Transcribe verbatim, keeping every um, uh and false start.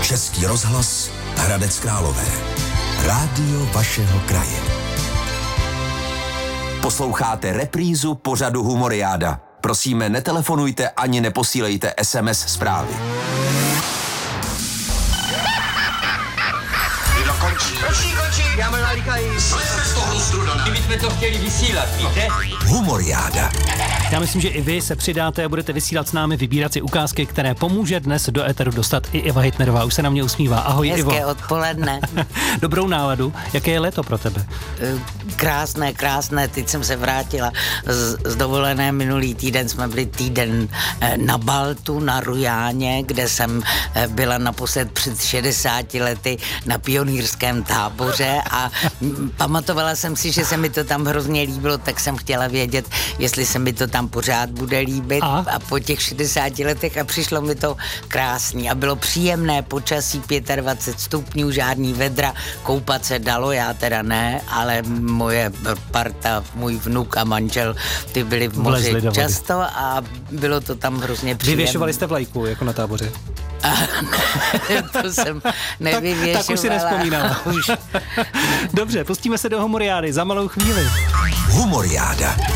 Český rozhlas Hradec Králové. Rádio vašeho kraje. Posloucháte reprízu pořadu Humoriáda. Prosíme, netelefonujte ani neposílejte es em es zprávy. Končí. Končí, končí. Já možná líkají. Slezme z toho strudana. My bychom to chtěli vysílat, víte? Humoriáda. Já myslím, že i vy se přidáte a budete vysílat s námi, vybírat si ukázky, které pomůže dnes do éteru dostat i Eva Hitnerová. Už se na mě usmívá. Ahoj, Hezké Ivo. Hezké odpoledne. Dobrou náladu. Jaké je léto pro tebe? Krásné, krásné. Teď jsem se vrátila z, z dovolené. Minulý týden jsme byli týden na Baltu, na Rujáně, kde jsem byla naposled před šedesáti lety na pionýrském táboře a pamatovala jsem si, že se mi to tam hrozně líbilo, tak jsem chtěla vědět, jestli se mi to tam pořád bude líbit a, a po těch šedesáti letech a přišlo mi to krásný a bylo příjemné počasí, dvacet pět stupňů, žádný vedra, koupat se dalo, já teda ne, ale moje parta, můj vnuk a manžel, ty byli v moři často a bylo to tam hrozně příjemné. Vyvěšovali jste vlajku, jako na táboře? To jsem nevyvěšovala. Tak, tak už si nevzpomínala. Dobře, pustíme se do Humoriády za malou chvíli. Humoriáda.